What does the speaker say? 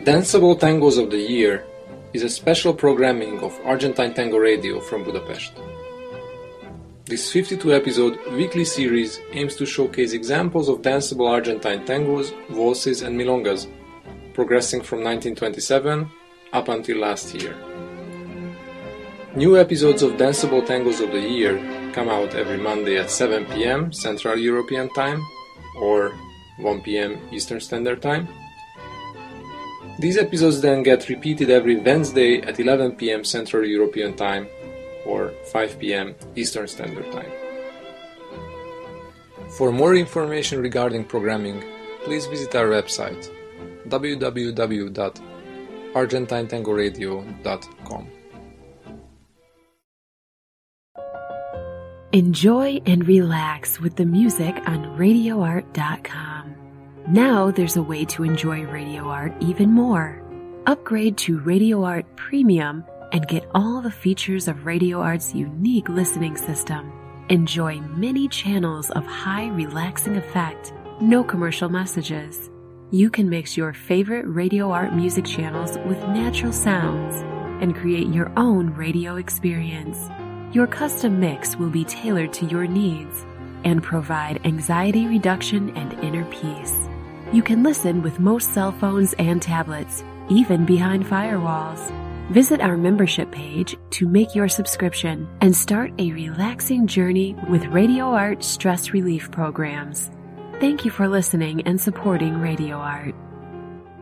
Danceable Tangos of the Year is a special programming of Argentine Tango Radio from Budapest. This 52-episode weekly series aims to showcase examples of danceable Argentine tangos, waltzes and milongas, progressing from 1927 up until last year. New episodes of Danceable Tangos of the Year come out every Monday at 7 p.m. Central European Time or 1 p.m. Eastern Standard Time. These episodes then get repeated every Wednesday at 11 p.m. Central European Time or 5 p.m. Eastern Standard Time. For more information regarding programming, please visit our website www.argentinetangoradio.com. Enjoy and relax with the music on RadioArt.com. Now there's a way to enjoy Radio Art even more. Upgrade to Radio Art Premium and get all the features of Radio Art's unique listening system. Enjoy many channels of high relaxing effect, no commercial messages. You can mix your favorite Radio Art music channels with natural sounds and create your own radio experience. Your custom mix will be tailored to your needs and provide anxiety reduction and inner peace. You can listen with most cell phones and tablets, even behind firewalls. Visit our membership page to make your subscription and start a relaxing journey with Radio Art stress relief programs. Thank you for listening and supporting Radio Art.